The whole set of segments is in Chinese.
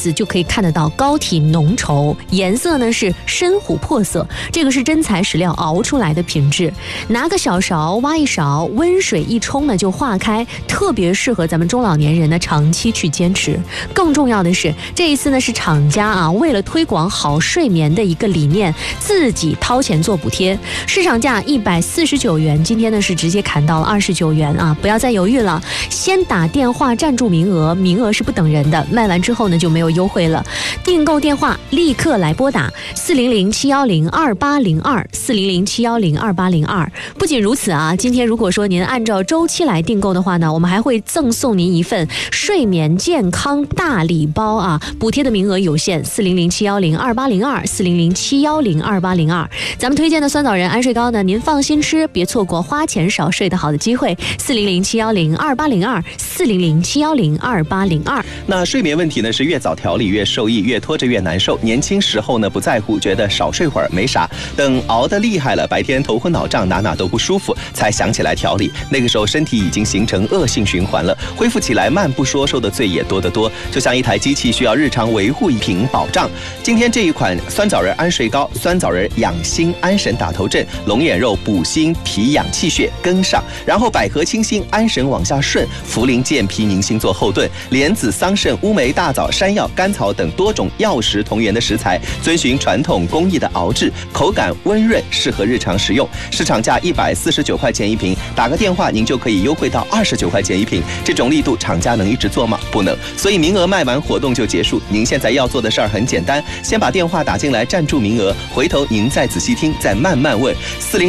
子就可以看得到膏体浓稠，颜色呢是深琥珀色，这个是真材实料熬出来的品质。拿个小勺挖一勺，温水一冲呢就化开，特别适合咱们中老年人呢长期去坚持。更重要的是，这一次呢是厂家为了推广好睡眠的一个理念，自己掏钱做补贴，市场价149元，今天呢是直接砍到了29元不要再犹豫了，先打电话占住名额，名额是不等人的，卖完之后呢就没有优惠了。订购电话立刻来拨打400-710-2802，400-710-2802。不仅如此今天如果说您按照周期来订购的话呢，我们还会赠送您一份睡眠健康大礼包补贴的名额有限，400-710-2802，400-710-2802。咱们推荐的酸枣仁安睡膏呢，您放心吃，别错过花钱少睡的好的机会，400-710-2802，400-710-2802。 那睡眠问题呢是越早调理越受益，越拖着越难受。年轻时候呢不在乎，觉得少睡会儿没啥，等熬得厉害了，白天头昏脑胀，哪都不舒服，才想起来调理。那个时候身体已经形成恶性循环了，恢复起来慢不说，受的罪也多得多。就像一台机器需要日常维护品保障。今天这一款酸枣仁安睡膏，酸枣仁养心安神打头阵，龙眼肉补心脾养气血跟上，然后百合清心安神往下顺，茯苓健脾宁心做后盾，莲子桑葚乌梅大枣山药甘草等多种药食同源的食材，遵循传统工艺的熬制，口感温润，适合日常食用。市场价149块钱一瓶，打个电话您就可以优惠到29块钱一瓶。这种力度厂家能一直做吗？不能，所以名额卖完活动就结束。您现在要做的事儿很简单，先把电话打进来占住名额，回头您再仔细听，再慢慢问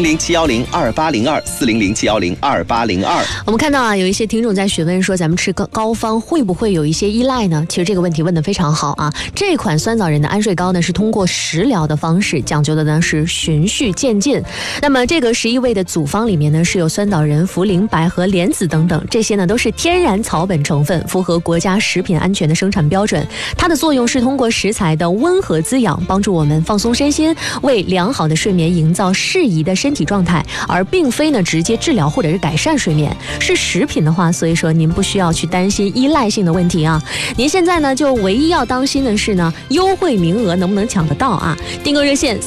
，400-710-2802，400-710-2802。 我们看到有一些听众在询问说，咱们吃膏方会不会有一些依赖呢？其实这个问题问得非常好这款酸枣仁的安睡膏呢是通过食疗的方式，讲究的呢是循序渐进。那么这个11味的组方里面呢是有酸枣仁、茯苓、百合、莲子等等，这些呢都是天然草本成分，符合国家食品安全的生产标准。它的作用是通过食材的温和滋养，帮助我们放松身心，为良好的睡眠营造适宜的身体状态，而并非呢直接治疗或者是改善睡眠。是食品的话，所以说您不需要去担心依赖性的问题您现在呢就唯一要当心的是呢，优惠名额能不能抢得到订购热线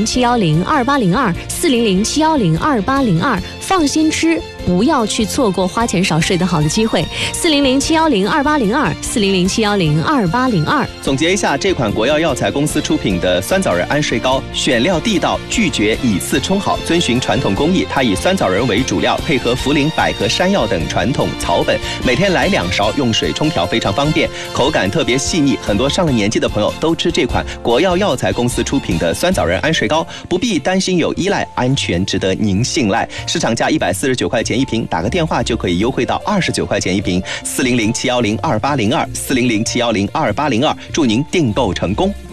400-710-2802，400-710-2802，放心吃，不要去错过花钱少睡的好的机会，400-710-2802，400-710-2802。 总结一下，这款国药药材公司出品的酸枣仁安睡膏，选料地道，拒绝以次充好，遵循传统工艺。它以酸枣仁为主料，配合茯苓、百合、山药等传统草本，每天来2勺，用水冲调非常方便，口感特别细腻。很多上了年纪的朋友都吃这款国药药材公司出品的酸枣仁安睡膏，不必担心有依赖，安全值得您信赖。市场价149块钱一瓶，打个电话就可以优惠到29块钱一瓶，400-710-2802，400-710-2802，祝您订购成功。